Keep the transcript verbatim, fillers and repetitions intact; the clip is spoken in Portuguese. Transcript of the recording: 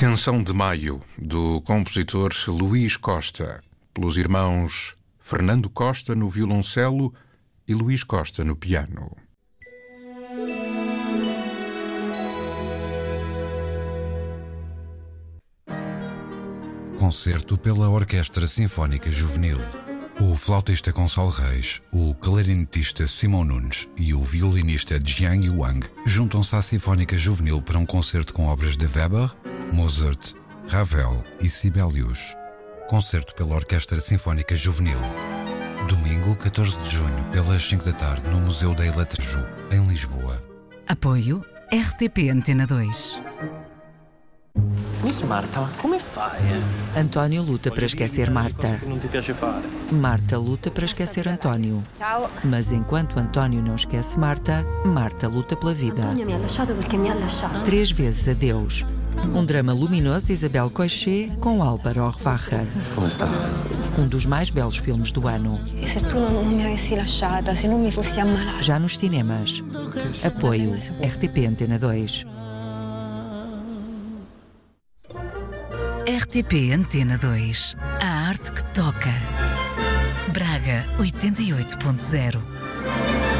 Canção de Maio, do compositor Luís Costa, pelos irmãos Fernando Costa no violoncelo e Luís Costa no piano. Concerto pela Orquestra Sinfónica Juvenil. O flautista Gonçalo Reis, o clarinetista Simão Nunes e o violinista Jiang Yuang juntam-se à Sinfónica Juvenil para um concerto com obras de Weber, Mozart, Ravel e Sibelius. Concerto pela Orquestra Sinfónica Juvenil. Domingo, catorze de junho, pelas cinco da tarde, no Museu da Eletroju, em Lisboa. Apoio R T P Antena dois. Miss Marta, ma come fai? Eh? António luta para esquecer Marta. Che non ti piace fare. Marta luta para esquecer António. Ciao. Mas enquanto António não esquece Marta, Marta luta pela vida. Antonio mi ha lasciato perché mi ha lasciato. Três vezes adeus. Um drama luminoso de Isabel Coixet com Álvaro Orvacher. Come sta? Um dos mais belos filmes do ano. E se tu non, non mi avessi lasciata, se non mi fossi ammalata. Já nos cinemas. Apoio R T P Antena dois. R T P Antena dois. A arte que toca. Braga oitenta e oito ponto zero.